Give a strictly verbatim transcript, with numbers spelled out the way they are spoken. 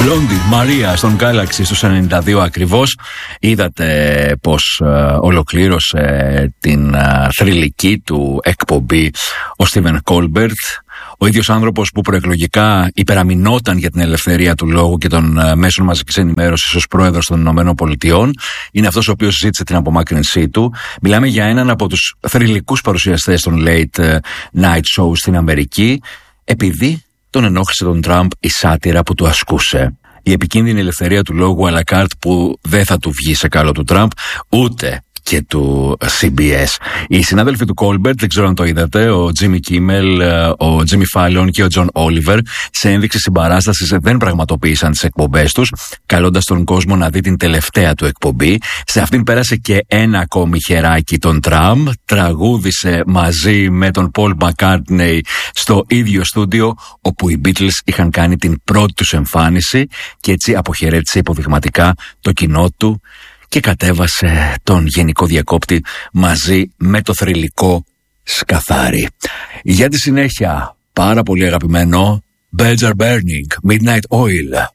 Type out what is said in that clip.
Blondie, Μαρία στον Galaxy στους ενενήντα δύο ακριβώς. Είδατε πως ε, ολοκλήρωσε την ε, θρυλική του εκπομπή ο Στίβεν Κόλμπερτ. Ο ίδιος άνθρωπος που προεκλογικά υπεραμεινόταν για την ελευθερία του λόγου και των ε, μέσων μαζικής ενημέρωσης ως πρόεδρος των Ηνωμένων Πολιτειών, είναι αυτός ο οποίος ζήτησε την απομάκρυνσή του. Μιλάμε για έναν από τους θρυλικούς παρουσιαστές των late night shows στην Αμερική, επειδή τον ενόχλησε τον Τραμπ η σάτυρα που του ασκούσε. Η επικίνδυνη ελευθερία του λόγου à la carte που δεν θα του βγει σε καλό του Τραμπ, ούτε και του σι μπι ες. Οι συνάδελφοι του Κόλμπερτ, δεν ξέρω αν το είδατε, ο Τζίμι Κίμελ, ο Τζίμι Φάλιον και ο Τζον Όλιβερ, σε ένδειξη συμπαράστασης δεν πραγματοποίησαν τις εκπομπές τους, καλώντας τον κόσμο να δει την τελευταία του εκπομπή. Σε αυτήν πέρασε και ένα ακόμη χεράκι τον Τραμπ, τραγούδισε μαζί με τον Πολ Μακκάρτνεϊ στο ίδιο στούντιο όπου οι Beatles είχαν κάνει την πρώτη τους εμφάνιση και έτσι αποχαιρέτησε υποδειγματικά το κοινό του και κατέβασε τον γενικό διακόπτη μαζί με το θρυλικό σκαθάρι. Για τη συνέχεια, πάρα πολύ αγαπημένο Birds Are Burning, Midnight Oil.